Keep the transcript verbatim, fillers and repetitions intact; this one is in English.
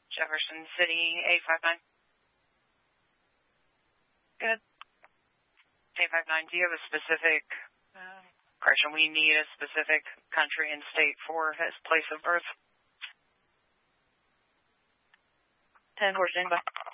Jefferson City, eight five nine. Good. eight five nine, do you have a specific, uh, correction, we need a specific country and state for his place of birth? ten four, stand by.